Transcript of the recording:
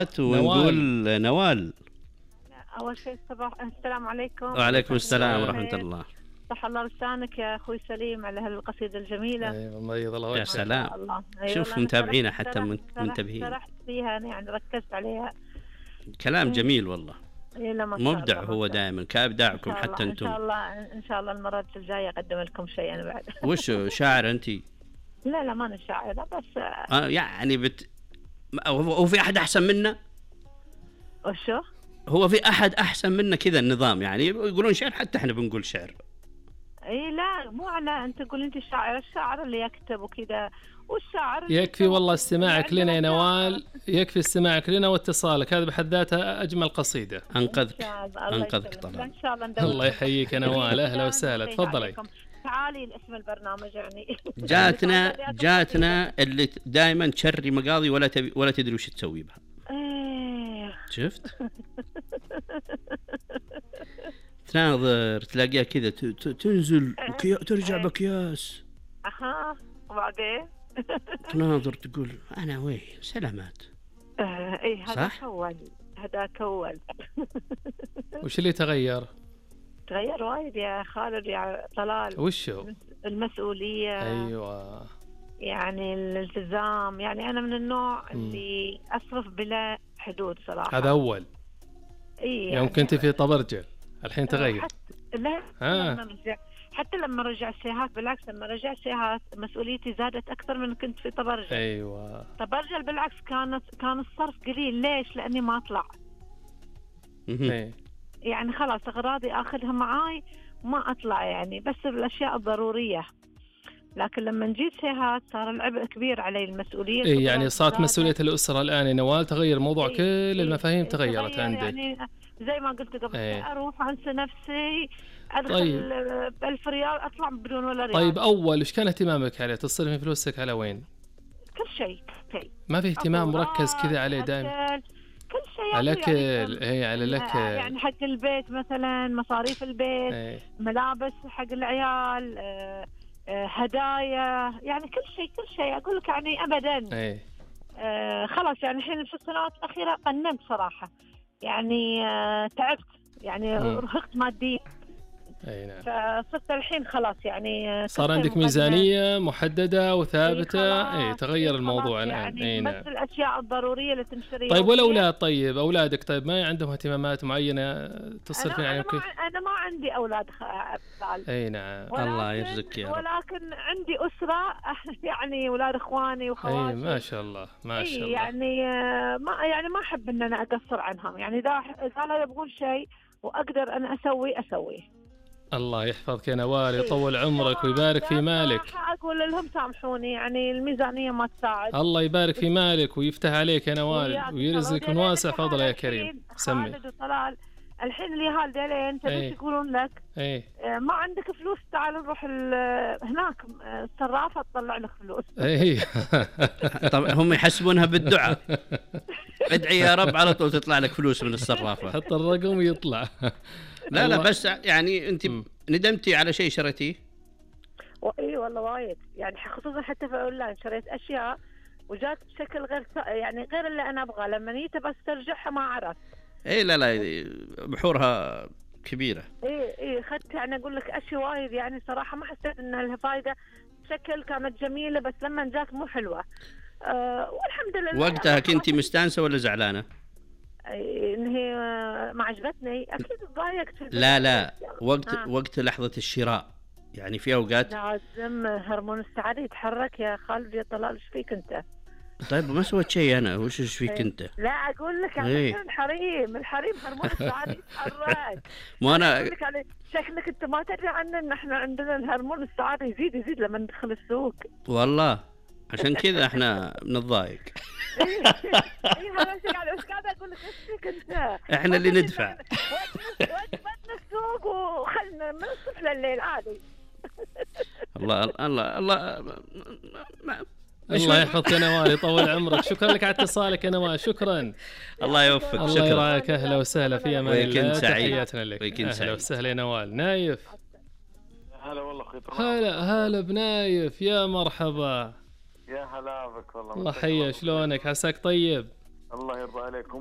ونقول نوال. نوال. أول شيء السلام عليكم. وعليكم السلام ورحمة الله. صح الله لسانك يا أخوي سليم على هالقصيدة الجميلة. أي والله يضل وجهك. يا سلام. شوف متابعينا حتى منتبهين. سرحت فيها يعني ركزت عليها. كلام جميل والله. مبدع هو دائما كابداعكم حتى انتم. ان شاء الله المرة الجاية اقدم لكم شيء انا بعد. وش شاعر انت؟ لا ما انا شاعرة بس يعني هو في احد احسن منا؟ وشو؟ هو في احد احسن منا كذا النظام، يعني يقولون شعر حتى احنا بنقول شعر. اي لا مو على انت تقول انت الشاعر اللي يكتب وكذا، والشاعر يكفي والله استماعك لنا يا نوال، يكفي استماعك لنا واتصالك، هذا بحد ذاته اجمل قصيده. انقذك طبعا ان شاء الله. الله يحييك يا نوال، اهلا وسهلا، تفضلي. تعالي لاسم البرنامج يعني. جاتنا اللي دائما تشري مقاضي ولا تدري وش تسوي بها. شفت؟ تناظر تلاقيها كذا تنزل ترجع بكياس. وبعدين تناظر تقول أنا وين سلامات. إيه هذا كول. وش اللي تغير وايد يا خالد يا طلال. وشو؟ المسؤولية. أيوة. يعني الالتزام، يعني أنا من النوع اللي أصرف بلا حدود صراحة. هذا أول. إيه يوم كنت في طبرجل الحين تغير. حتى لما رجع سيهات، بالعكس لما رجع سيهات مسؤوليتي زادت أكثر من كنت في طبرجل. أيوة. طبرجل بالعكس كان الصرف قليل. ليش؟ لأني ما أطلع. يعني خلاص أغراضي أخذها معاي ما أطلع، يعني بس بالأشياء الضرورية. لكن لما جيت سيهات صار العبء كبير علي، المسؤولية. إيه يعني صارت مسؤولية الأسرة الآن يا نوال، تغير الموضوع. كل المفاهيم تغيرت عندك. يعني زي ما قلت قبل أروح أنسى نفسي، أدخل طيب. 1000 ريال أطلع بدون ولا ريال. طيب أول وش كان اهتمامك عليه؟ تصرفين فلوسك على وين؟ كل شيء. ما في اهتمام مركز كذا عليه دائما؟ كل شيء. على الأكل. على الأكل يعني حق البيت مثلا، مصاريف البيت. ملابس حق العيال، هدايا، يعني كل شيء أقول لك يعني أبدا. خلاص يعني الحين في السنوات الأخيرة قنمت صراحة، يعني تعبت، يعني رهقت ماديا. أي نعم. فصرت الحين خلاص يعني صار عندك ميزانية محددة وثابتة. تغير الموضوع الآن. يعني بس الأشياء الضرورية اللي تنشري. طيب والأولاد؟ طيب أولادك طيب ما عندهم اهتمامات معينة تصرفين عليهم كيف؟ أنا ما عندي أولاد أي نعم. الله يرزقك يا رب. ولكن عندي أسرة يعني أولاد إخواني وخواتي. ما شاء الله ما شاء الله. يعني ما أحب إن أنا أقصر عنهم، يعني إذا لا يبغون شيء وأقدر أنا أسوي. الله يحفظك يا نوال، يطول عمرك ويبارك في مالك. أقول لهم سامحوني، يعني الميزانية ما تساعد. الله يبارك في مالك ويفتح عليك يا نوال ويرزقك من واسع فضله يا كريم. سمي. طلال الحين اليهال ديلين تبي يقولون لك ما عندك فلوس، تعال نروح هناك الصرافة تطلع لك فلوس. طب هم يحسبونها بالدعاء. ادعي يا رب على طول تطلع لك فلوس من الصرافة. حط الرقم ويطلع. لا بس يعني انت ندمتي على شيء شريتيه؟ اي والله وايد، يعني خصوصا حتى في اونلاين شريت اشياء وجات بشكل غير اللي انا ابغاه، لما جيت بس ترجعها ما عرفت. لا بحورها كبيرة. اخذت يعني اقول لك اشياء وايد، يعني صراحة ما حسيت ان لها فايدة. بشكل كانت جميلة بس لما جات مو حلوة. والحمد لله. وقتها كنتي مستانسة ولا زعلانة؟ ان هي ما عجبتني اكيد ضايقت. لا وقت لحظة الشراء، يعني في اوقات لازم هرمون السعادة يتحرك يا خالد يا طلال. ايش فيك انت؟ طيب ما سويت شيء انا، وش فيك انت؟ لا اقول لك الحريم هرمون السعادة يتحرك. ما انا اقول لك شكلك انت ما تدري عننا ان احنا عندنا الهرمون السعادة يزيد لما ندخل السوق. والله عشان كذا احنا بنتضايق. بس قاعد اقول لك ايش فيك انت؟ احنا اللي ندفع. وجبتنا السوق وخلنا من الصبح لليل عادي. الله يحفظك يا نوال، يطول عمرك. شكرا لك على اتصالك يا نوال، شكرا. الله يوفقك. الله يرعاك. اهلا وسهلا في امان الله. تحياتنا لك. اهلا وسهلا يا نوال. نايف. هلا والله اخوي. هلا بنايف، يا مرحبا. يا هلا بك والله. الله حيا، شلونك؟ عساك طيب؟ الله يرضى عليكم.